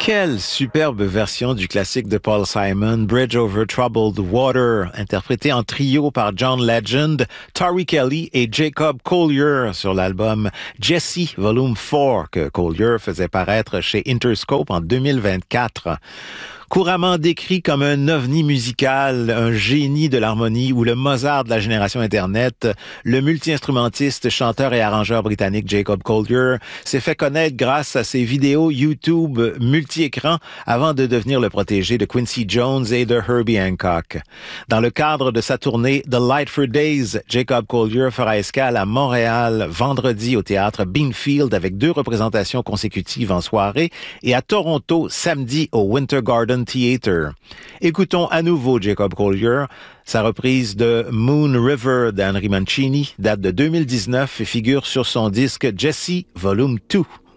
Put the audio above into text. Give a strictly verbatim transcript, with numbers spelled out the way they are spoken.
Quelle superbe version du classique de Paul Simon, Bridge Over Troubled Water, interprété en trio par John Legend, Tori Kelly et Jacob Collier sur l'album Jesse Volume quatre que Collier faisait paraître chez Interscope en deux mille vingt-quatre. Couramment décrit comme un ovni musical, un génie de l'harmonie ou le Mozart de la génération Internet, le multi-instrumentiste, chanteur et arrangeur britannique Jacob Collier s'est fait connaître grâce à ses vidéos YouTube multi-écrans avant de devenir le protégé de Quincy Jones et de Herbie Hancock. Dans le cadre de sa tournée The Lightford Days, Jacob Collier fera escale à Montréal vendredi au théâtre Beanfield avec deux représentations consécutives en soirée et à Toronto samedi au Winter Garden Theatre. Écoutons à nouveau Jacob Collier. Sa reprise de Moon River d'Henry Mancini date de deux mille dix-neuf et figure sur son disque Jesse Volume deux.